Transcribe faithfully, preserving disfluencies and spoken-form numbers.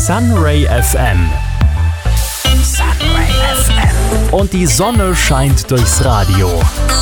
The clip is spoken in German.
Sunray F M. Sunray F M. Und die Sonne scheint durchs Radio.